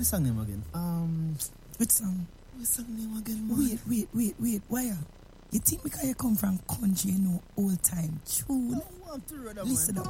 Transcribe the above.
the song name again? Which song? What song name again, man? Wait. Why? You think because you come from country, you know, old time tune? I want to read that, Listen man. up.